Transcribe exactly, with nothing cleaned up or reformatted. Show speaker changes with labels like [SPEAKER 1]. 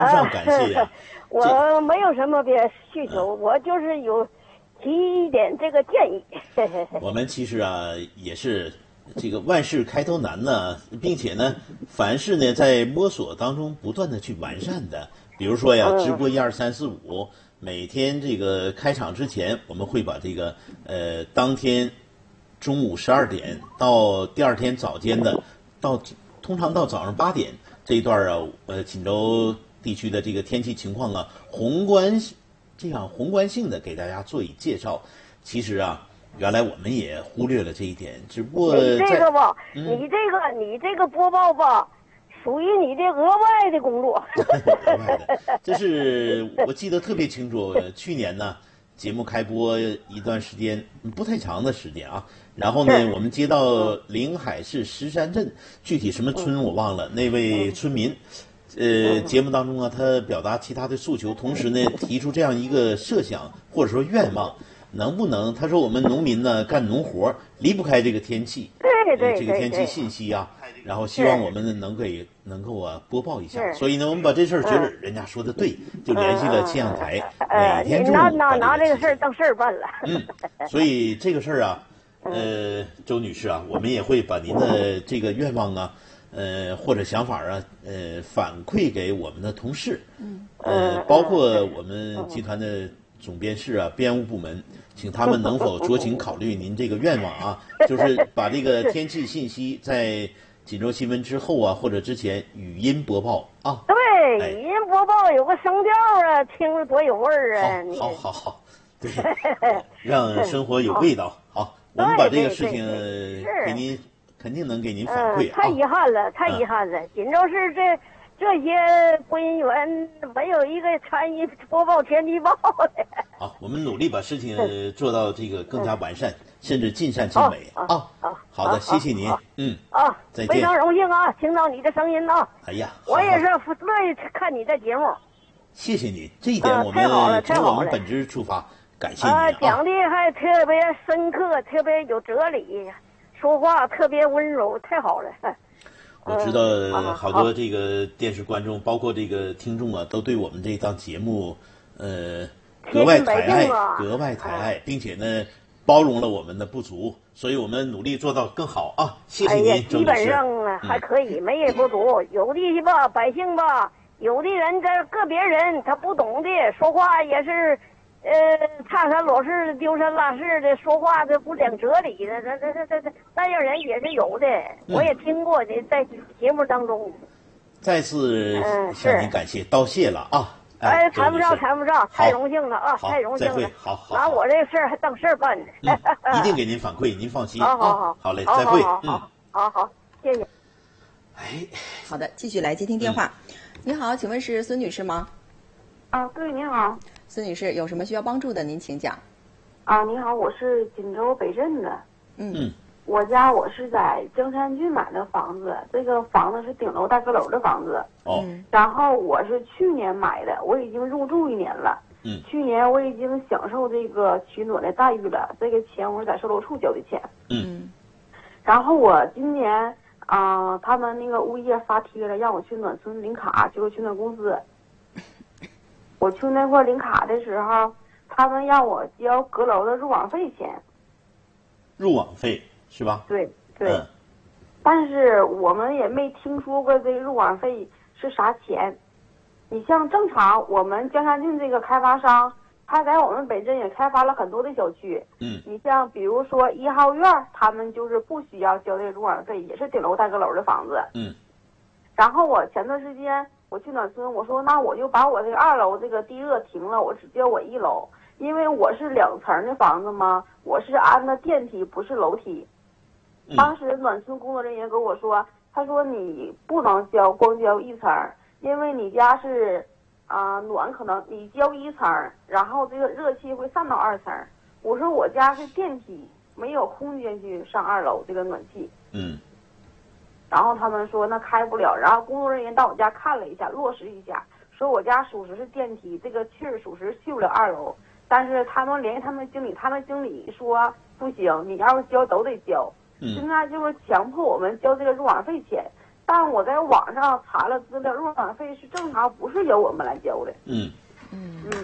[SPEAKER 1] 不上感谢呀、啊。
[SPEAKER 2] 我没有什么别的需求，嗯、我就是有提一点这个建议。
[SPEAKER 1] 我们其实啊也是这个万事开头难呢，并且呢，凡事呢在摸索当中不断的去完善的。比如说呀，直播一二三四五，每天这个开场之前，我们会把这个呃当天中午十二点到第二天早间的到通常到早上八点这一段啊，呃锦州地区的这个天气情况啊，宏观这样宏观性的给大家做以介绍。其实啊，原来我们也忽略了这一点，只不过
[SPEAKER 2] 你这个吧，
[SPEAKER 1] 嗯、
[SPEAKER 2] 你这个你这个播报吧，属于你的额外的工作。
[SPEAKER 1] 额外的，这是我记得特别清楚。去年呢，节目开播一段时间，不太长的时间啊。然后呢，我们接到临海市石山镇，具体什么村我忘了，那位村民。呃，节目当中啊，他表达其他的诉求，同时呢，提出这样一个设想或者说愿望，能不能？他说我们农民呢干农活离不开这个天气，
[SPEAKER 2] 对对对，
[SPEAKER 1] 这个天气信息啊，然后希望我们能给能够啊播报一下。所以呢，我们把这事儿觉得人家说的对，就联系了气象台，每天中午
[SPEAKER 2] 拿拿拿这个事儿当事儿办了。
[SPEAKER 1] 嗯，所以这个事儿啊，呃，周女士啊，我们也会把您的这个愿望啊。呃，或者想法啊，呃，反馈给我们的同事，嗯，呃，包括我们集团的总编室啊、编务部门，请他们能否酌情考虑您这个愿望啊，就是把这个天气信息在锦州新闻之后啊，或者之前语音播报啊。
[SPEAKER 2] 对，哎、语音播报有个声调啊，听着多有味儿啊！
[SPEAKER 1] 好，好，好，好，对，让生活有味道。好，我们把这个事情给您。肯定能给您反馈、
[SPEAKER 2] 啊嗯。太遗憾了，太遗憾了！嗯、锦州市这这些播音员没有一个参与播报天气报的。
[SPEAKER 1] 好，我们努力把事情做到这个更加完善，嗯、甚至尽善尽美啊！
[SPEAKER 2] 好，
[SPEAKER 1] 好的，谢谢您。嗯
[SPEAKER 2] 啊，
[SPEAKER 1] 再见。
[SPEAKER 2] 非常荣幸啊，听到你的声音啊！
[SPEAKER 1] 哎呀，
[SPEAKER 2] 我也是乐意看你的节目。
[SPEAKER 1] 谢谢您，这一点我们从我们本质出发，感谢您啊！
[SPEAKER 2] 讲的还特别深刻，特别有哲理。说话特别温柔，太好了。
[SPEAKER 1] 我知道好多这个电视观众，包括这个听众啊，都对我们这档节目，呃，格外抬爱，格外抬爱，并且呢，包容了我们的不足，所以我们努力做到更好啊！谢谢您，周女士。
[SPEAKER 2] 基本上还可以，没也不足。有的吧，百姓吧，有的人这个别人他不懂的，说话也是。呃，差三落四、丢三落四的说话，这不讲哲理的，这这这这这那样人也是有的，
[SPEAKER 1] 嗯、
[SPEAKER 2] 我也听过的，在节目当中。
[SPEAKER 1] 再次向您感谢，道谢了啊！
[SPEAKER 2] 哎，谈不上，谈不上，太荣幸了啊，太荣幸了。
[SPEAKER 1] 好，好，
[SPEAKER 2] 拿我这个事儿还当事儿办呢。
[SPEAKER 1] 嗯，一定给您反馈，您放心啊。
[SPEAKER 2] 好好
[SPEAKER 1] 好嘞，再会。
[SPEAKER 2] 嗯，好好，谢谢。
[SPEAKER 1] 哎，
[SPEAKER 3] 好的，继续来接听电话。你好，请问是孙女士吗？
[SPEAKER 4] 啊，对，你好。
[SPEAKER 3] 孙女士有什么需要帮助的，您请讲。
[SPEAKER 4] 啊，你好，我是锦州北镇的。
[SPEAKER 3] 嗯，
[SPEAKER 4] 我家我是在江山郡买的房子，这个房子是顶楼带阁楼的房子。
[SPEAKER 1] 哦。
[SPEAKER 4] 然后我是去年买的，我已经入住一年了。
[SPEAKER 1] 嗯。
[SPEAKER 4] 去年我已经享受这个取暖的待遇了，这个钱我是在售楼处交的钱。
[SPEAKER 1] 嗯。
[SPEAKER 4] 然后我今年啊、呃，他们那个物业发帖了，让我去暖村领卡，就是取暖公司。我去那块领卡的时候，他们让我交阁楼的入网费钱。
[SPEAKER 1] 入网费是吧？
[SPEAKER 4] 对对、
[SPEAKER 1] 嗯。
[SPEAKER 4] 但是我们也没听说过这入网费是啥钱。你像正常我们江山郡这个开发商，他在我们北镇也开发了很多的小区。
[SPEAKER 1] 嗯。
[SPEAKER 4] 你像比如说一号院，他们就是不需要交这个入网费，也是顶楼带阁楼的房子。
[SPEAKER 1] 嗯。
[SPEAKER 4] 然后我前段时间。我去暖村，我说那我就把我这个二楼这个地热停了，我只交我一楼，因为我是两层的房子嘛，我是安的电梯，不是楼梯。
[SPEAKER 1] 嗯、
[SPEAKER 4] 当时暖村工作人员跟我说，他说你不能交光交一层，因为你家是啊、呃、暖，可能你交一层，然后这个热气会散到二层。我说我家是电梯，没有空间去上二楼这个暖气。
[SPEAKER 1] 嗯。
[SPEAKER 4] 然后他们说那开不了，然后工作人员到我家看了一下，落实一下，说我家属实是电梯，这个气儿属实去不了二楼，但是他们联系他们经理，他们经理说不行，你要是交都得交。
[SPEAKER 1] 嗯。
[SPEAKER 4] 现在就是强迫我们交这个入网费钱， 但我在网上查了资料，入场费是正常，不是由我们来交的。
[SPEAKER 1] 嗯。
[SPEAKER 3] 嗯。
[SPEAKER 4] 嗯。